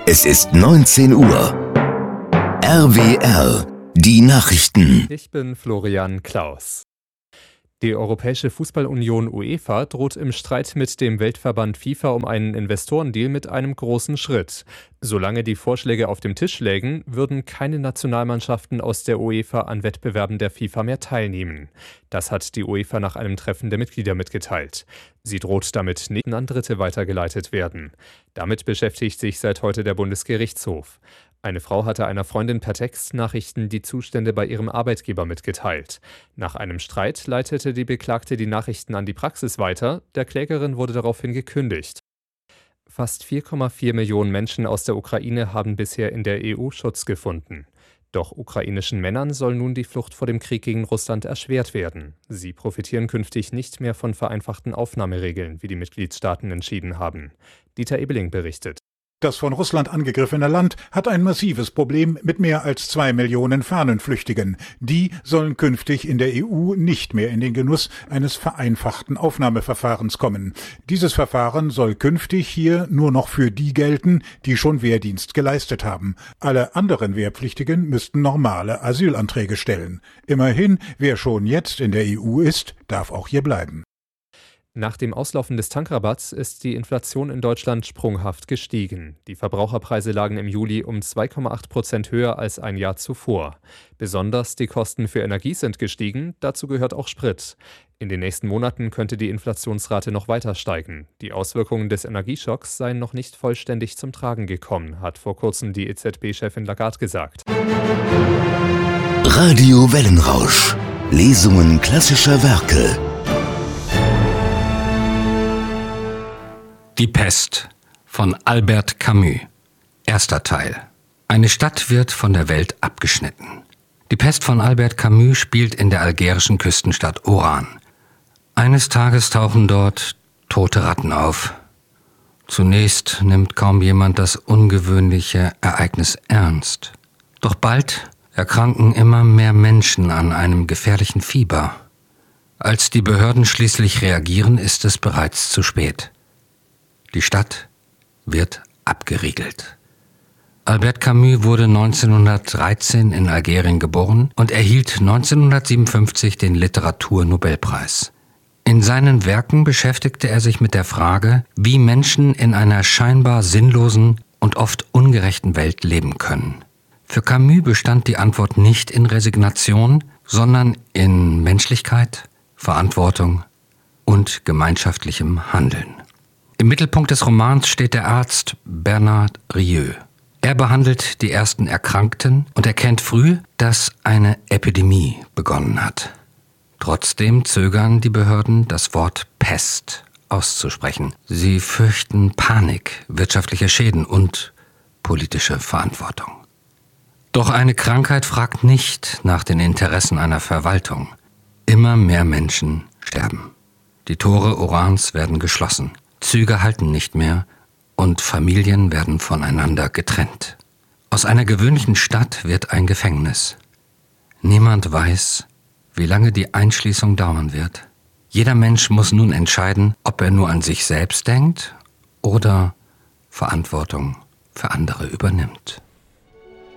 Es ist 19 Uhr. RWR, die Nachrichten. Ich bin Florian Klaus. Die Europäische Fußballunion UEFA droht im Streit mit dem Weltverband FIFA um einen Investorendeal mit einem großen Schritt. Solange die Vorschläge auf dem Tisch lägen, würden keine Nationalmannschaften aus der UEFA an Wettbewerben der FIFA mehr teilnehmen. Das hat die UEFA nach einem Treffen der Mitglieder mitgeteilt. Sie droht damit nicht an Dritte weitergeleitet werden. Damit beschäftigt sich seit heute der Bundesgerichtshof. Eine Frau hatte einer Freundin per Textnachrichten die Zustände bei ihrem Arbeitgeber mitgeteilt. Nach einem Streit leitete die Beklagte die Nachrichten an die Praxis weiter. Der Klägerin wurde daraufhin gekündigt. Fast 4,4 Millionen Menschen aus der Ukraine haben bisher in der EU Schutz gefunden. Doch ukrainischen Männern soll nun die Flucht vor dem Krieg gegen Russland erschwert werden. Sie profitieren künftig nicht mehr von vereinfachten Aufnahmeregeln, wie die Mitgliedstaaten entschieden haben. Dieter Ebeling berichtet. Das von Russland angegriffene Land hat ein massives Problem mit mehr als 2 Millionen Fahnenflüchtigen. Die sollen künftig in der EU nicht mehr in den Genuss eines vereinfachten Aufnahmeverfahrens kommen. Dieses Verfahren soll künftig hier nur noch für die gelten, die schon Wehrdienst geleistet haben. Alle anderen Wehrpflichtigen müssten normale Asylanträge stellen. Immerhin, wer schon jetzt in der EU ist, darf auch hier bleiben. Nach dem Auslaufen des Tankrabatts ist die Inflation in Deutschland sprunghaft gestiegen. Die Verbraucherpreise lagen im Juli um 2,8% höher als ein Jahr zuvor. Besonders die Kosten für Energie sind gestiegen, dazu gehört auch Sprit. In den nächsten Monaten könnte die Inflationsrate noch weiter steigen. Die Auswirkungen des Energieschocks seien noch nicht vollständig zum Tragen gekommen, hat vor kurzem die EZB-Chefin Lagarde gesagt. Radio Wellenrausch. Lesungen klassischer Werke. Die Pest von Albert Camus. Erster Teil. Eine Stadt wird von der Welt abgeschnitten. Die Pest von Albert Camus spielt in der algerischen Küstenstadt Oran. Eines Tages tauchen dort tote Ratten auf. Zunächst nimmt kaum jemand das ungewöhnliche Ereignis ernst. Doch bald erkranken immer mehr Menschen an einem gefährlichen Fieber. Als die Behörden schließlich reagieren, ist es bereits zu spät. Die Stadt wird abgeriegelt. Albert Camus wurde 1913 in Algerien geboren und erhielt 1957 den Literaturnobelpreis. In seinen Werken beschäftigte er sich mit der Frage, wie Menschen in einer scheinbar sinnlosen und oft ungerechten Welt leben können. Für Camus bestand die Antwort nicht in Resignation, sondern in Menschlichkeit, Verantwortung und gemeinschaftlichem Handeln. Im Mittelpunkt des Romans steht der Arzt Bernard Rieu. Er behandelt die ersten Erkrankten und erkennt früh, dass eine Epidemie begonnen hat. Trotzdem zögern die Behörden, das Wort Pest auszusprechen. Sie fürchten Panik, wirtschaftliche Schäden und politische Verantwortung. Doch eine Krankheit fragt nicht nach den Interessen einer Verwaltung. Immer mehr Menschen sterben. Die Tore Orans werden geschlossen. Züge halten nicht mehr und Familien werden voneinander getrennt. Aus einer gewöhnlichen Stadt wird ein Gefängnis. Niemand weiß, wie lange die Einschließung dauern wird. Jeder Mensch muss nun entscheiden, ob er nur an sich selbst denkt oder Verantwortung für andere übernimmt.